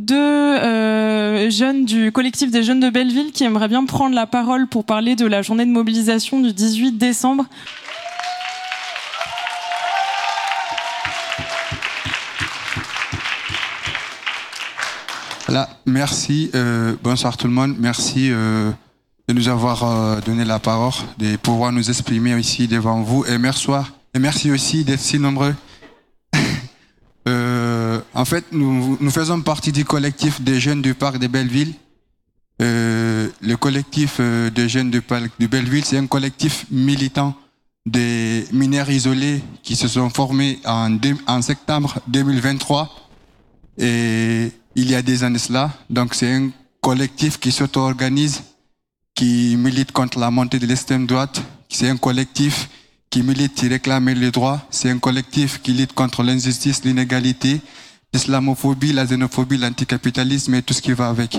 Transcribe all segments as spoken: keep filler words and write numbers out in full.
deux euh, jeunes du collectif des jeunes de Belleville qui aimeraient bien prendre la parole pour parler de la journée de mobilisation du dix-huit décembre. Voilà, merci. Euh, bonsoir tout le monde. Merci euh, de nous avoir euh, donné la parole, de pouvoir nous exprimer ici devant vous. Et merci, et merci aussi d'être si nombreux. euh, en fait, nous, nous faisons partie du collectif des jeunes du parc de Belleville. Euh, le collectif euh, des jeunes du parc de Belleville, c'est un collectif militant des mineurs isolés qui se sont formés en, de, en septembre deux mille vingt-trois. Et il y a des années cela. Donc c'est un collectif qui s'auto-organise, qui milite contre la montée de l'extrême droite. C'est un collectif qui milite, qui réclame les droits. C'est un collectif qui lutte contre l'injustice, l'inégalité, l'islamophobie, la xénophobie, l'anticapitalisme et tout ce qui va avec.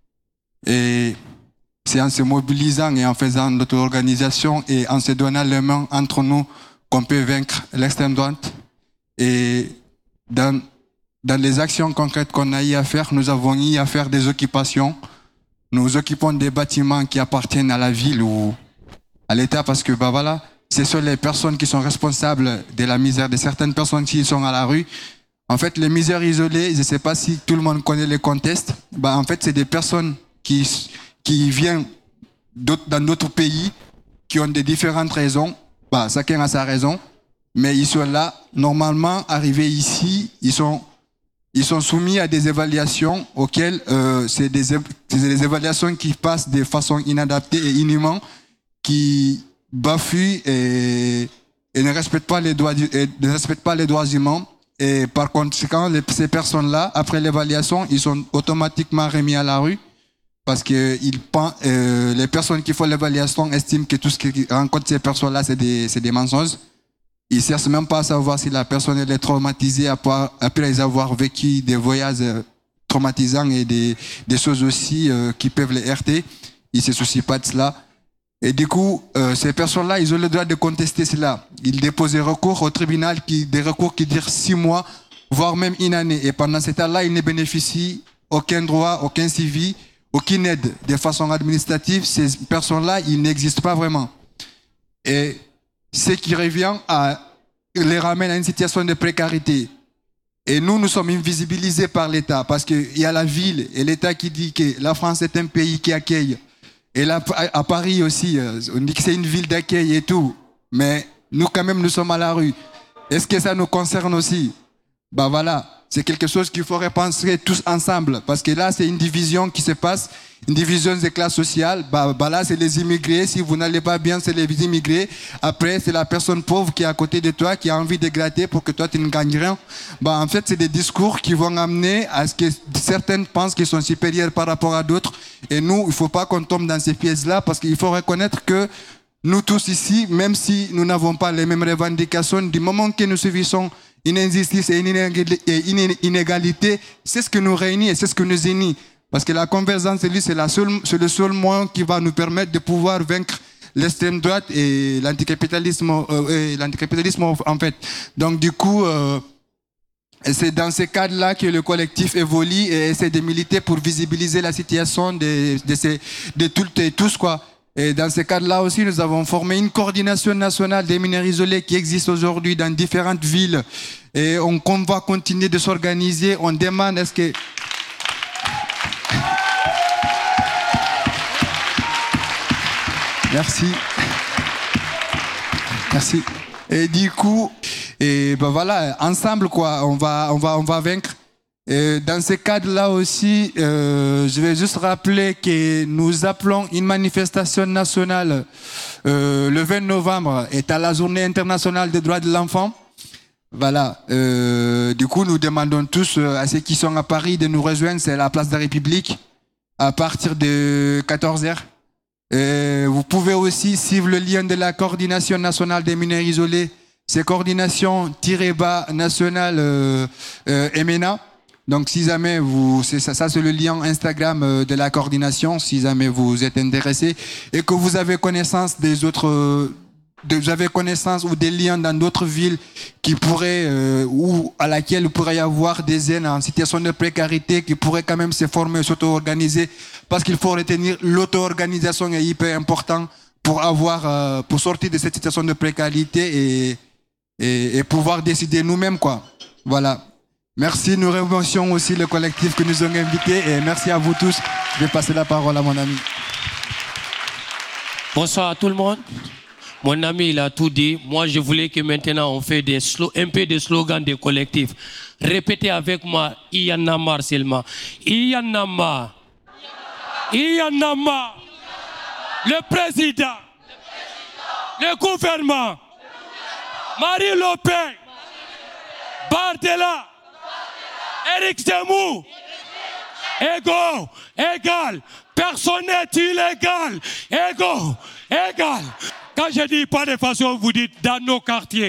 Et c'est en se mobilisant et en faisant notre organisation et en se donnant les mains entre nous qu'on peut vaincre l'extrême droite. Et dans Dans les actions concrètes qu'on a eu à faire, nous avons eu à faire des occupations. Nous occupons des bâtiments qui appartiennent à la ville ou à l'État parce que, bah voilà, ce sont les personnes qui sont responsables de la misère de certaines personnes qui sont à la rue. En fait, les misères isolées, je ne sais pas si tout le monde connaît les contextes. Bah, en fait, c'est des personnes qui, qui viennent d'autres, dans d'autres pays, qui ont des différentes raisons. Bah, chacun a sa raison. Mais ils sont là, normalement, arrivés ici, ils sont... Ils sont soumis à des évaluations auxquelles euh, c'est des, des évaluations qui passent de façon inadaptée et inhumaine, qui bafouent et, et ne respectent pas les droits, et ne respectent pas les droits humains. Et par conséquent, les, ces personnes-là, après l'évaluation, ils sont automatiquement remis à la rue parce que ils, euh, les personnes qui font l'évaluation estiment que tout ce qui rencontre ces personnes-là, c'est des, c'est des mensonges. Ils ne cherchent même pas à savoir si la personne elle est traumatisée après avoir vécu des voyages traumatisants et des, des choses aussi euh, qui peuvent les heurter. Ils ne se soucient pas de cela. Et du coup, euh, ces personnes-là, ils ont le droit de contester cela. Ils déposent des recours au tribunal, qui, des recours qui durent six mois, voire même une année. Et pendant ce temps-là, ils ne bénéficient aucun droit, aucun suivi, aucune aide de façon administrative. Ces personnes-là, ils n'existent pas vraiment. Et ce qui revient à les ramène à une situation de précarité. Et nous, nous sommes invisibilisés par l'État parce qu'il y a la ville et l'État qui dit que la France est un pays qui accueille. Et là, à Paris aussi, on dit que c'est une ville d'accueil et tout. Mais nous, quand même, nous sommes à la rue. Est-ce que ça nous concerne aussi? Ben voilà, c'est quelque chose qu'il faudrait penser tous ensemble. Parce que là, c'est une division qui se passe, une division des classes sociales. Ben, ben là, c'est les immigrés. Si vous n'allez pas bien, c'est les immigrés. Après, c'est la personne pauvre qui est à côté de toi, qui a envie de gratter pour que toi, tu ne gagnes rien. Ben, en fait, c'est des discours qui vont amener à ce que certaines pensent qu'ils sont supérieurs par rapport à d'autres. Et nous, il ne faut pas qu'on tombe dans ces pièges-là parce qu'il faut reconnaître que nous tous ici, même si nous n'avons pas les mêmes revendications, du moment que nous subissons une injustice et une inégalité, c'est ce que nous réunit et c'est ce que nous unit. Parce que la convergence, c'est la seule, c'est le seul moyen qui va nous permettre de pouvoir vaincre l'extrême droite et l'anticapitalisme, euh, et l'anticapitalisme en fait. Donc du coup, euh, c'est dans ce cadre-là que le collectif évolue et essaie de militer pour visibiliser la situation de, de, ces, de toutes et tous, quoi. Et dans ce cadre-là aussi, nous avons formé une coordination nationale des mineurs isolés qui existe aujourd'hui dans différentes villes. Et on, on va continuer de s'organiser. On demande est-ce que... Merci. Merci. Et du coup, et ben voilà, ensemble, quoi, on va, on va, on va vaincre. Et dans ce cadre-là aussi, euh, je vais juste rappeler que nous appelons une manifestation nationale euh, le vingt novembre est à la journée internationale des droits de l'enfant. Voilà. Euh, du coup, nous demandons tous à ceux qui sont à Paris de nous rejoindre. C'est à la place de la République à partir de quatorze heures. Euh, vous pouvez aussi suivre le lien de la coordination nationale des mineurs isolés. C'est coordination-bas nationale euh, euh, M N A. Donc, si jamais vous, c'est ça, ça c'est le lien Instagram de la coordination, si jamais vous êtes intéressé et que vous avez connaissance des autres, de, vous avez connaissance ou des liens dans d'autres villes qui pourraient, euh, ou à laquelle il pourrait y avoir des jeunes en situation de précarité qui pourraient quand même se former, s'auto-organiser, parce qu'il faut retenir l'auto-organisation est hyper important pour avoir, euh, pour sortir de cette situation de précarité et, et, et pouvoir décider nous-mêmes, quoi. Voilà. Merci. Nous remercions aussi le collectif que nous avons invité et merci à vous tous. Je vais passer la parole à mon ami. Bonsoir à tout le monde. Mon ami, il a tout dit. Moi, je voulais que maintenant on fait des un peu de slogans des collectifs. Répétez avec moi, il y en a marre seulement. Il y en a marre. Il y en a marre. Le président, le gouvernement, Marie Le Pen, Bardella, Éric Zemmour, égaux, égal, personne n'est illégal, égaux, égal. Quand je dis pas de façon, vous dites dans nos quartiers.